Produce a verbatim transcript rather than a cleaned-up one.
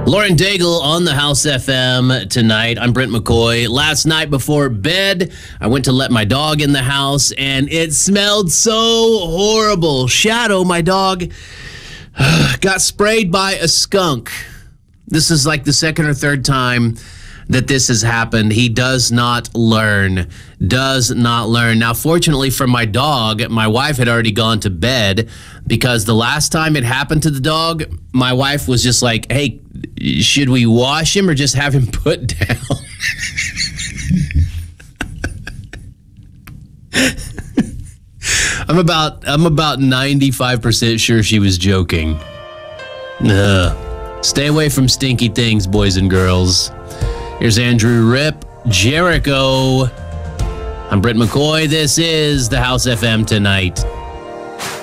Lauren Daigle on the House F M tonight. I'm Brent McCoy. Last night before bed, I went to let my dog in the house, and it smelled so horrible. Shadow, my dog, got sprayed by a skunk. This is like the second or third time that this has happened. He does not learn. Does not learn. Now, fortunately for my dog, my wife had already gone to bed, because the last time it happened to the dog, my wife was just like, hey, should we wash him or just have him put down? I'm about I'm about ninety-five percent sure she was joking. Ugh. Stay away from stinky things, boys and girls. Here's Andrew Rip, Jericho. I'm Brent McCoy. This is the House F M tonight.